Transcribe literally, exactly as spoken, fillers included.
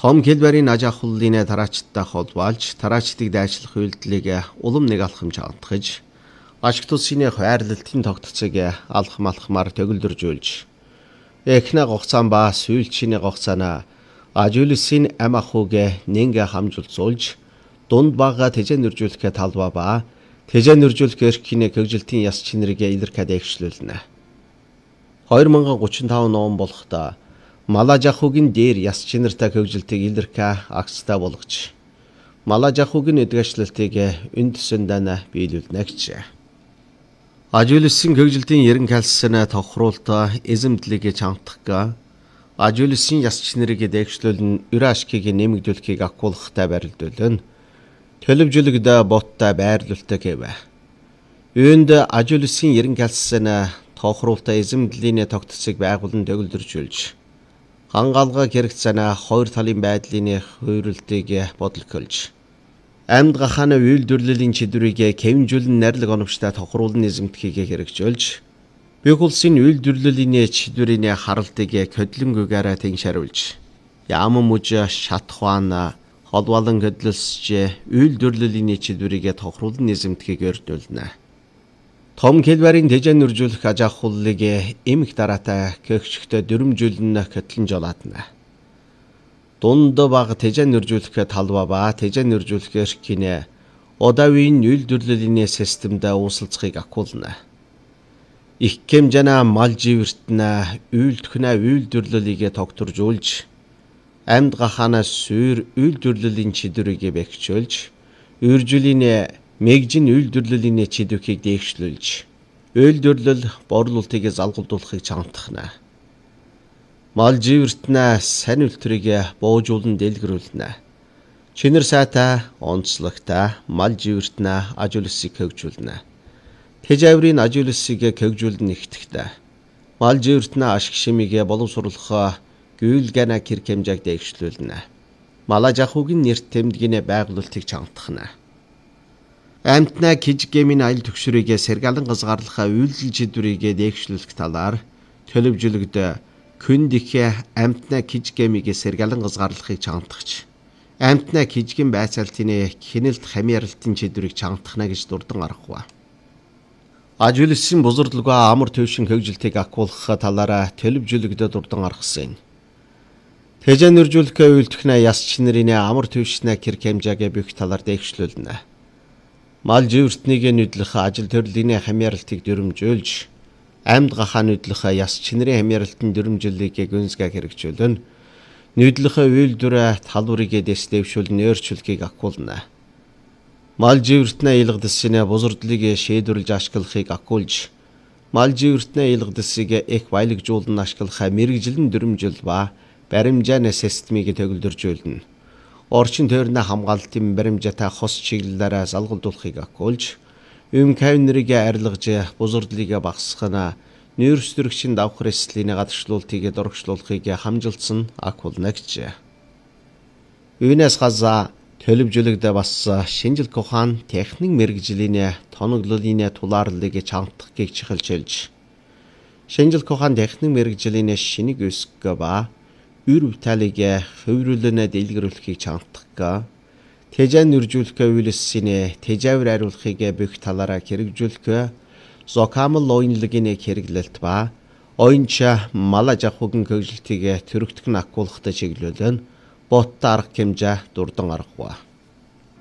Том хэлбэрийн аж ахуйлын тараачтай холбоолж, тараачдыг дайчлах үйлдэлийг улам нэг алхам чагнахж, ашигт улсын хайрлалтын тогтцыг алхам алхмаар төгөлдржүүлж, эхнэ гоцаан ба сүүлчийн гоцаана аж үйлсийн ам ахуйг нэнгэ хамжуулцуулж, дунд бага тэжээнэржүүлэх талбай ба тэжээнэржүүлэх эрхний хөгжилтийн яс чинэрийг илэрхийлж дэвшлүүлнэ. хоёр мянга гучин тав ном болохдоо Малаж ахуйн дээр яс чинэртэй хөгжилтийг илэрхийлэх акцтай болгож, Малаж ахуйн эдгэшлэлтийг энд төсөндөө биелүүлнэ гэж. Аж үйлсийн хөгжилтийн ерөнхийлсөн тохируулалт эзэмдлийг чамдах, аж үйлсийн яс чинэрийг дэвшлүүлэн өр ашгийг нэмэгдүүлэхийг агуулгатай барилдуулна. Төлөвжөлөгд боттой байрлуулалтаа гэв. Үүнд аж үйлсийн ерөнхийлсөн тохируулалт эзэмдлийн тогтцыг байгуулан төгөлдржүүлж, хангаалга хэрэгцээнэ хоёр талын байдлын хуурилтыг бодлохолж, амьд гахааны үйлдвэрлэлийн чидрийг кэмжүүлэн найрлаг оновчтой тохируулан эзэмдэхийг хэрэгжүүлж, бүх улсын үйлдвэрлэлийн чидрийн харалтыг хөдлөнгөөгөөр тэншаруулж, яам муж шат хуана холбоолон хөдлөлсч үйлдвэрлэлийн чидрийг тохируулан эзэмдэхийг өрдүүлнэ. Том хэлбэрийн тэжээнэржүүлэх аж ахуйлыг эмх дараатай гэгчгтээ дөрвөмжүүлэн хөтлөн жолоодно. Дунд бага тэжээнэржүүлэх талбай ба тэжээнэржүүлэх эрхний удаагийн үйлдвэрлэлийн системд uusalцахыг агуулна. Их хэмжээний мал живэртнэ үйлдвэрнэ үйлдвэрлэлийг тогтворжуулж, амьд гахаанаас суур үйлдвэрлэлийн чидрийг бэхжүүлж, үржилийн мэгжин үйлдвэрлэлийн чидрийг дэвшлүүлж, үйлдвэрлэл борлуулалтыг залгуулахыг чамдахна. Мал живэртнэ сайн үлтрийг буужуулан дэлгэрүүлнэ. Чинэр сайтай, онцлогтой мал живэртнэ аж үйлсийг хөгжүүлнэ. Тэжээврийн аж үйлсийг хөгжүүлэн нэгтгэхдээ, мал живэртнэ ашиг шимийг боловсруулах гүйлгэнэ хэрэг хэмжээг дэвшлүүлнэ. Малаж ахуйн нэрт тэмдгийн байгуулалтыг чамдахна. Амтна кижгэмийн аял төгшрийг сэргэлэн газгаарлахаа үйлдэл чидрийг дэвшлүүлэх талаар төлөвжөлөгд күнд их амтна кижгэмийг сэргэлэн газгаарлахыг чамдагч, амтна кижгэм байцаалтын хянилт хамьяаралтын чидрийг чамдахна гэж дурдан гаргав. Аж үйлсийн бузардлага амар төвшин хөгжилтийг агуулгах талаараа төлөвжөлөгд дурдан гаргасан. Тэжээнэржүүлэх үйлдвэрнэ яс чинэрийн амар төвшнэ хэрэг хэмжээг бүх талаар дэвшлүүлнэ. Мал живэртнийг нүдлэх ажил төрлийн хамьяаралтыг дөрвөмжүүлж, амьд гахаа нүдлэх яс чинэрийн хамьяаралтын дөрвөмжлөлийг гүнзгий хэрэгжүүлэн, нүдлэх үйлдвэр талбарыг дэвшүүлэн өөрчлөлтийг агуулна. Мал живэртнэ илгэдэсийн бузардлыг шийдвэрлэж ашиглахыг агуулж, мал живэртнэ илгэдэсийг их баялагжуулан ашиглах мэргэжлийн дөрвөмжлөл ба баримжааны системийг төгөлдржүүлнэ. Орчин тойрны хамгаалалтын баримжаатай хос чиглэлээр залгуулахыг агуулж, юм кавнерыг арилгаж бузардлыг багасгахна, нүүрс төрөгчийн давхар эслийн гадагшлуултыг дурагшлуулахыг хамжилсан агуулна гэж. Үүнээс газа төлөвжөлөгд бас шинжилгээ ухаан техник мэргэжлийн тоноглолын тулаарлыг чамдахыг чихэлжүүлж, шинжилгээ ухаан техник мэргэжлийн шинийг өсгөх ба ür талыг хөврүүлэн дэлгэрүүлэхийг чамдах, тэжээнэржүүлэх үйлсийн тэжээвэр хариулахыг бүх талаараа хэрэгжүүлэх, зокамл оюунлагын хэрэглэлт ба оюунч малаж ахуйн хөгжилтийг төрөгтгөн агуулгатай чиглүүлэн бот арга хэмжээ дурдан гаргав.